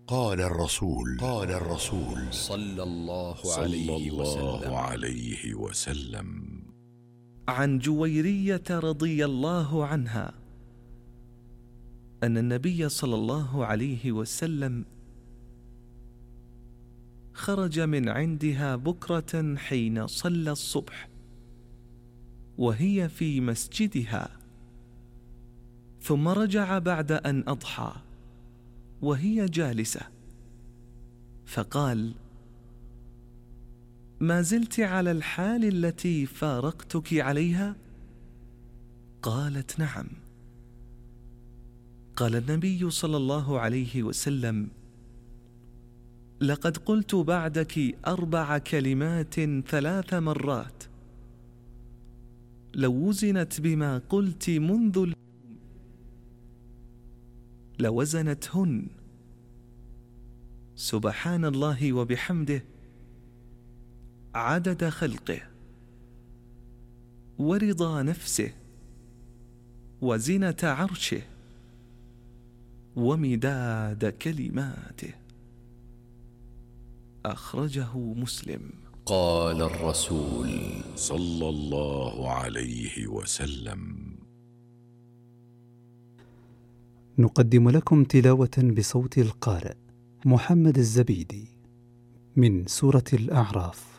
قال الرسول صلى الله عليه وسلم: عن جويرية رضي الله عنها أن النبي صلى الله عليه وسلم خرج من عندها بكرة حين صلى الصبح وهي في مسجدها، ثم رجع بعد أن أضحى وهي جالسة، فقال: ما زلت على الحال التي فارقتك عليها؟ قالت: نعم. قال النبي صلى الله عليه وسلم: لقد قلت بعدك 4 كلمات 3 مرات، لو وزنت بما قلت منذ اليوم لوزنتهن. سبحان الله وبحمده عدد خلقه، ورضا نفسه، وزنة عرشه، ومداد كلماته. أخرجه مسلم. قال الرسول صلى الله عليه وسلم: نقدم لكم تلاوة بصوت القارئ محمد الزبيدي من سورة الأعراف.